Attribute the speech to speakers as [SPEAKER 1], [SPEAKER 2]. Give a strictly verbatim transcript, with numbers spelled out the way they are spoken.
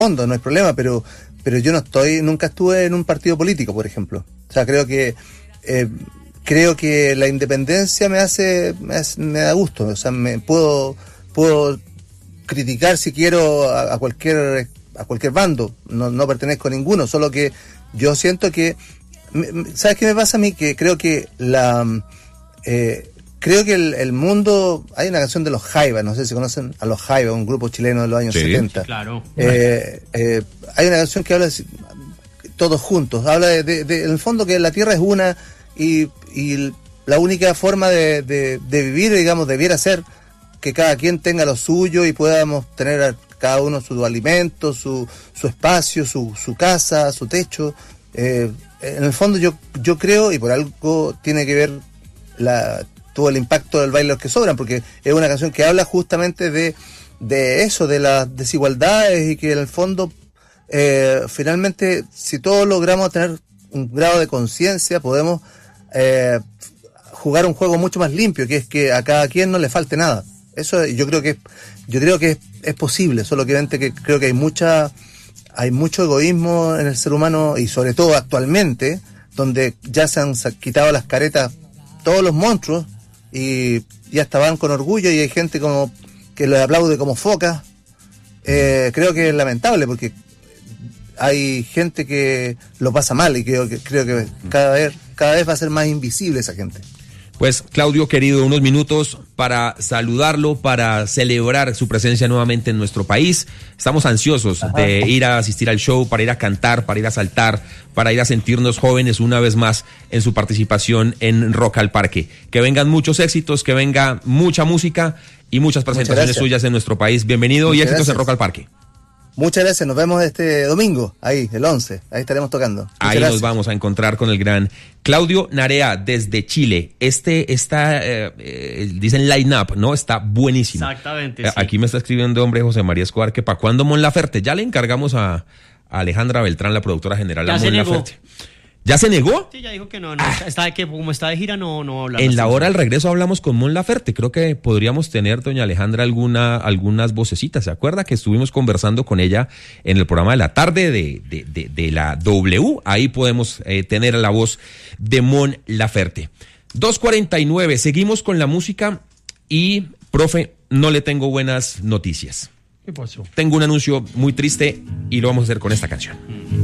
[SPEAKER 1] fondo, no hay problema, pero pero yo no estoy, nunca estuve en un partido político, por ejemplo. O sea, creo que eh, creo que la independencia me hace, me hace, me da gusto. O sea, me puedo puedo criticar si quiero a, a cualquier a cualquier bando. No, no pertenezco a ninguno, solo que yo siento que, ¿sabes qué me pasa a mí? Que creo que la eh, creo que el, el mundo, hay una canción de los Jaivas, no sé si conocen a los Jaivas, un grupo chileno de los años sí, setenta.
[SPEAKER 2] Claro.
[SPEAKER 1] Eh, eh, hay una canción que habla de todos juntos, habla de, de, de, en el fondo que la tierra es una y, y la única forma de, de, de vivir, digamos, debiera ser que cada quien tenga lo suyo y podamos tener a cada uno su alimento, su, su espacio, su, su casa, su techo. Eh, en el fondo yo, yo creo, y por algo tiene que ver la todo el impacto del baile de los que sobran, porque es una canción que habla justamente de, de eso, de las desigualdades, y que en el fondo eh, finalmente si todos logramos tener un grado de conciencia podemos eh, jugar un juego mucho más limpio, que es que a cada quien no le falte nada. Eso yo creo que yo creo que es, es posible, solo que, que creo que hay mucha hay mucho egoísmo en el ser humano, y sobre todo actualmente, donde ya se han quitado las caretas todos los monstruos y ya hasta van con orgullo, y hay gente como que les aplaude como focas. Eh, creo que es lamentable, porque hay gente que lo pasa mal, y creo que creo que cada vez cada vez va a ser más invisible esa gente.
[SPEAKER 3] Pues, Claudio, querido, unos minutos para saludarlo, para celebrar su presencia nuevamente en nuestro país. Estamos ansiosos Ajá. de ir a asistir al show, para ir a cantar, para ir a saltar, para ir a sentirnos jóvenes una vez más en su participación en Rock al Parque. Que vengan muchos éxitos, que venga mucha música y muchas presentaciones suyas en nuestro país. Bienvenido muchas y éxitos gracias. En Rock al Parque.
[SPEAKER 1] Muchas gracias, nos vemos este domingo, ahí, el once, ahí estaremos tocando. Muchas
[SPEAKER 3] ahí
[SPEAKER 1] gracias.
[SPEAKER 3] Nos vamos a encontrar con el gran Claudio Narea desde Chile. Este está, eh, eh, dicen line up, ¿no? Está buenísimo.
[SPEAKER 2] Exactamente.
[SPEAKER 3] Eh,
[SPEAKER 2] sí.
[SPEAKER 3] Aquí me está escribiendo, hombre, José María Escobar, que para cuándo Mon Laferte. Ya le encargamos a, a Alejandra Beltrán, la productora general,
[SPEAKER 2] ya
[SPEAKER 3] a Mon Laferte.
[SPEAKER 2] ¿Ya
[SPEAKER 3] se negó?
[SPEAKER 2] Sí, ya dijo que no, no ah. está, que como está de gira no, no habla.
[SPEAKER 3] En la hora del regreso hablamos con Mon Laferte. Creo que podríamos tener, doña Alejandra, alguna, algunas vocecitas. ¿Se acuerda que estuvimos conversando con ella en el programa de la tarde de, de, de, de la W? Ahí podemos eh, tener la voz de Mon Laferte. dos cuarenta y nueve, seguimos con la música y, profe, no le tengo buenas noticias.
[SPEAKER 2] ¿Qué pasó?
[SPEAKER 3] Tengo un anuncio muy triste y lo vamos a hacer con esta canción. Mm.